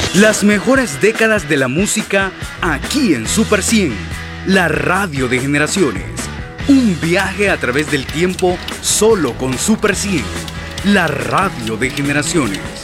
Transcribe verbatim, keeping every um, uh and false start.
Las mejores décadas de la música aquí en Super cien, la radio de generaciones. Un viaje a través del tiempo solo con Super cien, la radio de generaciones.